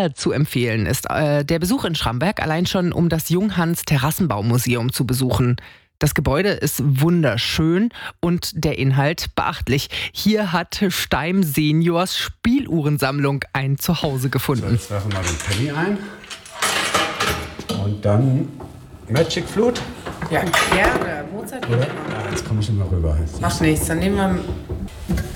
sehr zu empfehlen ist der Besuch in Schramberg, allein schon um das Junghans Terrassenbaumuseum zu besuchen. Das Gebäude ist wunderschön und der Inhalt beachtlich. Hier hat Steim Seniors Spieluhrensammlung ein Zuhause gefunden. So, jetzt werfen wir den Penny ein. Und dann Magic Flute. Ja, gerne. Mozart geht immer. Ja, jetzt komme ich immer rüber. Macht nichts, dann nehmen wir